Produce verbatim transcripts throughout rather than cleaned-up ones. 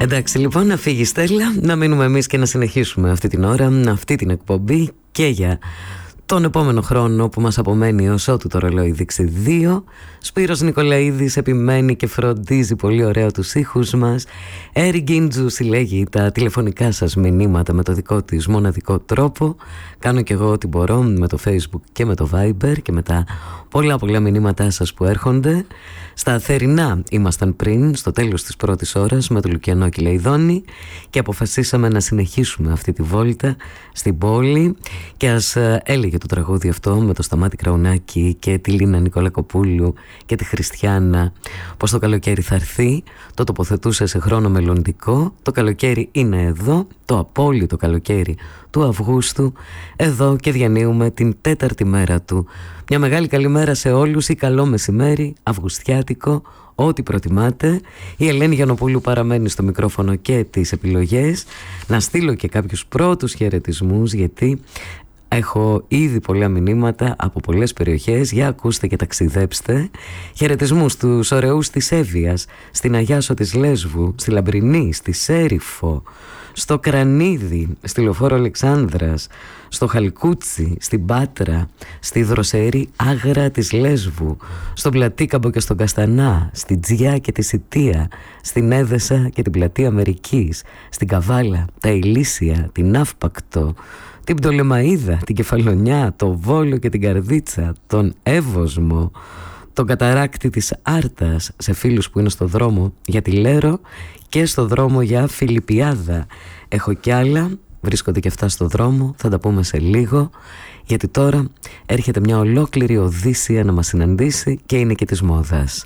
Εντάξει, λοιπόν, να φύγει η Στέλλα, να μείνουμε εμείς και να συνεχίσουμε αυτή την ώρα, αυτή την εκπομπή και για τον επόμενο χρόνο που μας απομένει ως ότου το ρολόι δείξει δύο. Σπύρος Νικολαίδης επιμένει και φροντίζει πολύ ωραία τους ήχους μας. Έρη Γκίντζου συλλέγει τα τηλεφωνικά σας μηνύματα με το δικό της μοναδικό τρόπο. Κάνω κι εγώ ό,τι μπορώ με το Facebook και με το Viber και με τα πολλά πολλά μηνύματά σας που έρχονται. Στα θερινά ήμασταν πριν, στο τέλος της πρώτης ώρας, με το Λουκιανό Κυλεϊδόνη και αποφασίσαμε να συνεχίσουμε αυτή τη βόλτα στην πόλη. Και ας ε, έλεγε το τραγούδι αυτό με το Σταμάτη Κραουνάκη και τη Λίνα Νικολακοπούλου και τη Χριστιάνα, πως το καλοκαίρι θα έρθει, το τοποθετούσε σε χρόνο μελλοντικό. Το καλοκαίρι είναι εδώ, το απόλυτο καλοκαίρι του Αυγούστου, εδώ και διανύουμε την τέταρτη μέρα του. Μια μεγάλη καλημέρα σε όλους ή καλό μεσημέρι, αυγουστιάτικο, ό,τι προτιμάτε. Η Ελένη Γιαννοπούλου παραμένει στο μικρόφωνο και τις επιλογές. Να στείλω και κάποιους πρώτους χαιρετισμούς, γιατί έχω ήδη πολλά μηνύματα από πολλές περιοχές. Για ακούστε και ταξιδέψτε. Χαιρετισμούς στους ωραίους της Εύβοιας, στην Αγιάσο της Λέσβου, στη Λαμπρινή, στη Σέριφο, στο Κρανίδι, στη Λεωφόρο Αλεξάνδρας, στο Χαλκούτσι, στην Πάτρα, στη Δροσερή Άγρα της Λέσβου, στον Πλατήκαμπο και στον Καστανά, στην Τζιά και τη Σιτία, στην Έδεσα και την Πλατεία Αμερικής, στην Καβάλα, τα Ηλίσια, την Αύπακτο, την Πτολεμαΐδα, την Κεφαλονιά, το Βόλο και την Καρδίτσα, τον Εύωσμο, τον Καταράκτη της Άρτας, σε φίλους που είναι στο δρόμο για τη Λέρο και στο δρόμο για Φιλιππιάδα. Έχω κι άλλα, βρίσκονται και αυτά στο δρόμο, θα τα πούμε σε λίγο, γιατί τώρα έρχεται μια ολόκληρη οδύσσια να μας συναντήσει και είναι και της μόδας.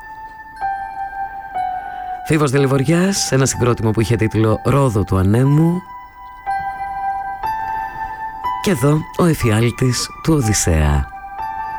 Φίβος Δελιβοριάς, ένα συγκρότημα που είχε τίτλο «Ρόδο του Ανέμου». Και εδώ ο εφιάλτης του Οδυσσέα.